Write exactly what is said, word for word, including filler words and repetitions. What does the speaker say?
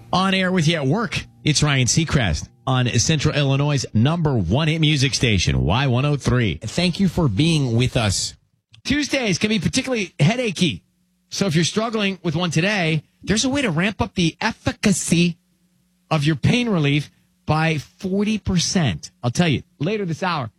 On air with you at work, it's Ryan Seacrest on Central Illinois' number one hit music station, Y one oh three. Thank you for being with us. Tuesdays can be particularly headachy. So if you're struggling with one today, there's a way to ramp up the efficacy of your pain relief by forty percent. I'll tell you later this hour.